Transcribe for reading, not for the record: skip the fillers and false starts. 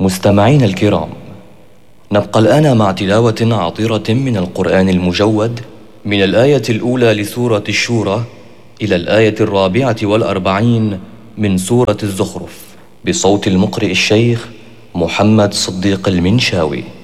مستمعين الكرام، نبقى الآن مع تلاوة عطرة من القرآن المجود من الآية الأولى لسورة الشورى إلى الآية 44 من سورة الزخرف، بصوت المقرئ الشيخ محمد صديق المنشاوي.